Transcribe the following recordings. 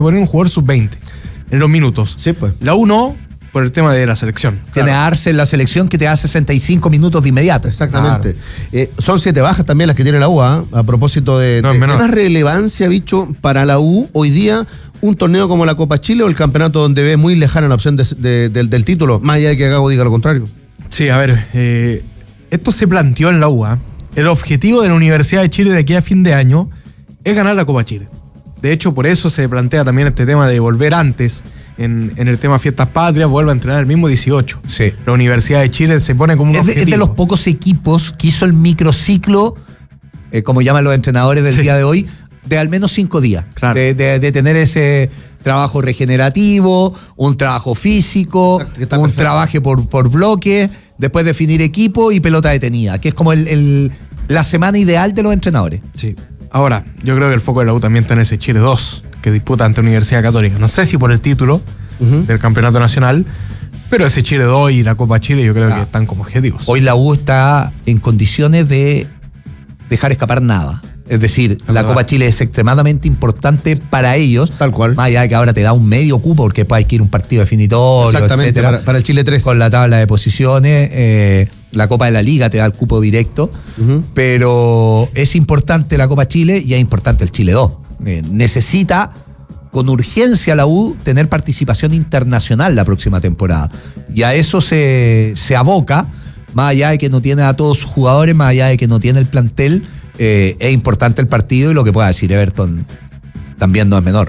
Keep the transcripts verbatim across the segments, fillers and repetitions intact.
poner un jugador sub veinte en los minutos. Sí, pues. La U no, por el tema de la selección. Tiene Claro. a Arce en la selección que te da sesenta y cinco minutos de inmediato. Exactamente. Eh, son siete bajas también las que tiene la U, ¿ah? A propósito de, No, de es menor. ¿más relevancia, bicho, para la U hoy día un torneo como la Copa Chile o el campeonato donde ve muy lejana la opción de, de, del, del título, más allá de que Gago diga lo contrario? Sí, a ver, eh, esto se planteó en la U A. El objetivo de la Universidad de Chile de aquí a fin de año es ganar la Copa Chile. De hecho, por eso se plantea también este tema de volver antes en, en el tema Fiestas Patrias, vuelve a entrenar el mismo dieciocho. Sí. La Universidad de Chile se pone como un Es de, objetivo. es de los pocos equipos que hizo el microciclo, eh, como llaman los entrenadores del Sí. día de hoy, de al menos cinco días. Claro. De, de- de tener ese trabajo regenerativo, un trabajo físico, Exacto, que está un perfecto. trabajo por, por bloque, después definir equipo y pelota detenida, que es como el, el- la semana ideal de los entrenadores. Sí. Ahora, yo creo que el foco de la U también está en ese Chile dos que disputa ante Universidad Católica. No sé si por el título Ujú. del campeonato nacional, pero ese Chile dos y la Copa Chile yo creo Ah. que están como objetivos. Hoy la U está en condiciones de dejar escapar nada. Es decir, la verdad. Copa Chile es extremadamente importante para ellos. Tal cual. Más allá de que ahora te da un medio cupo porque después hay que ir a un partido definitorio, Exactamente, etcétera. para, para el Chile tres. Con la tabla de posiciones, eh, la Copa de la Liga te da el cupo directo, Ujú. pero es importante la Copa Chile y es importante el Chile dos. Eh, necesita con urgencia la U tener participación internacional la próxima temporada. Y a eso se, se aboca, más allá de que no tiene a todos sus jugadores, más allá de que no tiene el plantel, eh, es importante el partido y lo que pueda decir Everton también no es menor.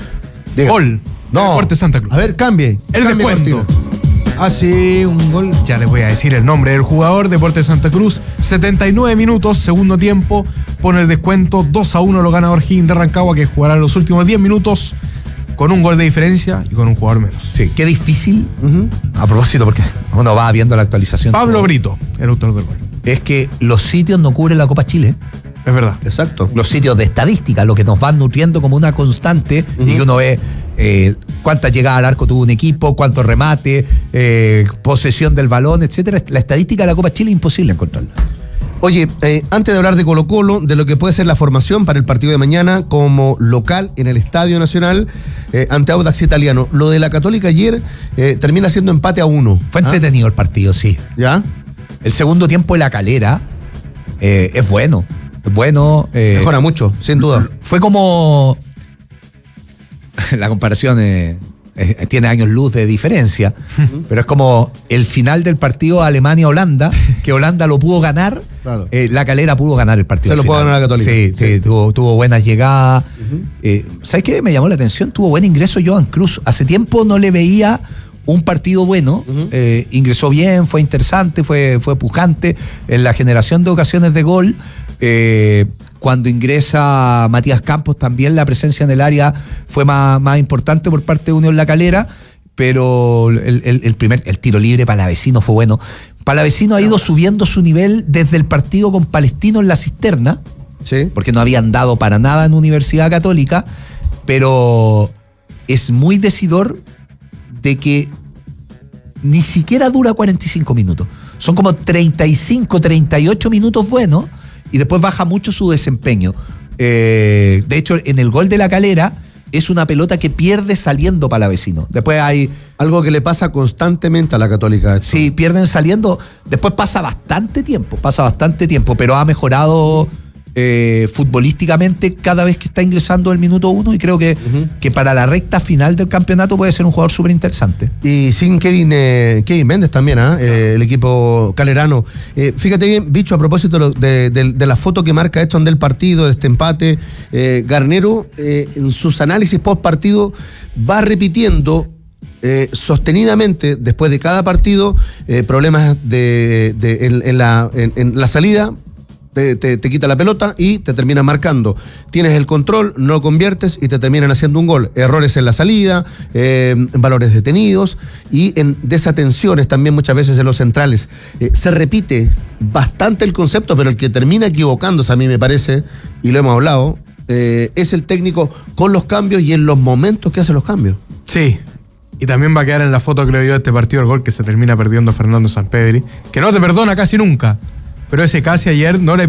Diga. Gol. No. Deportes Santa Cruz. A ver, cambie. El cambie descuento. cortina. Ah, sí, un gol. Ya les voy a decir el nombre del jugador. Deportes Santa Cruz, setenta y nueve minutos, segundo tiempo. Pone el descuento, dos a uno lo gana O'Higgins de Rancagua, que jugará los últimos diez minutos con un gol de diferencia y con un jugador menos. Sí, qué difícil, Ujú. a propósito, porque uno va viendo la actualización. Pablo Brito, el autor del gol. Es que los sitios no cubren la Copa Chile. Es verdad. Exacto. Los sitios de estadística, lo que nos van nutriendo como una constante, y que uno ve eh, cuántas llegadas al arco tuvo un equipo, cuántos remates, eh, posesión del balón, etcétera. La estadística de la Copa Chile es imposible encontrarla. Oye, eh, antes de hablar de Colo Colo, de lo que puede ser la formación para el partido de mañana como local en el Estadio Nacional eh, ante Audax Italiano, lo de la Católica ayer eh, termina siendo empate a uno. Fue ¿Ah? entretenido el partido, sí. ¿Ya? El segundo tiempo de la Calera eh, es bueno. Es bueno. eh, Mejora mucho, sin duda. Fue como. La comparación eh, eh, tiene años luz de diferencia, pero es como el final del partido Alemania-Holanda, que Holanda lo pudo ganar, Claro. eh, la Calera pudo ganar el partido. Se al lo pudo final. ganar la Católica. Sí, sí, Sí. tuvo, tuvo buenas llegadas. Eh, ¿Sabes qué me llamó la atención? Tuvo buen ingreso Joan Cruz. Hace tiempo no le veía un partido bueno. Eh, ingresó bien, fue interesante, fue, fue pujante en la generación de ocasiones de gol. Eh, cuando ingresa Matías Campos también la presencia en el área fue más, más importante por parte de Unión La Calera, pero el, el- el primer el tiro libre Palavecino fue bueno. Palavecino ha ido subiendo su nivel desde el partido con Palestino en la Cisterna, Sí. porque no habían dado para nada en Universidad Católica, pero es muy decidor de que ni siquiera dura cuarenta y cinco minutos. Son como treinta y cinco, treinta y ocho minutos buenos y después baja mucho su desempeño. Eh, de hecho, en el gol de La Calera es una pelota que pierde saliendo Palavecino. Después hay... Algo que le pasa constantemente a la Católica. esto. Sí, pierden saliendo. Después pasa bastante tiempo, pasa bastante tiempo, pero ha mejorado eh, futbolísticamente cada vez que está ingresando el minuto uno y creo que, que para la recta final del campeonato puede ser un jugador súper interesante. Y sin Kevin, eh, Kevin Méndez también, ¿ah? Eh, el equipo calerano. Eh, fíjate bien, Bicho, a propósito de, lo- de- de- de la foto que marca Edson del partido, de este empate, eh, Garnero, eh, en sus análisis post partido, va repitiendo eh, sostenidamente, después de cada partido, eh, problemas de, de- en, en la, en- en la salida. Te, te- te quita la pelota y te termina marcando. Tienes el control, no lo conviertes y te terminan haciendo un gol. Errores en la salida, eh, valores detenidos y en desatenciones también muchas veces en los centrales. Eh, se repite bastante el concepto, pero el que termina equivocándose a mí me parece, y lo hemos hablado, eh, es el técnico con los cambios y en los momentos que hace los cambios. Sí. Y también va a quedar en la foto, creo yo, de este partido el gol que se termina perdiendo Fernando Sampedri, que no te perdona casi nunca. Pero ese casi ayer no le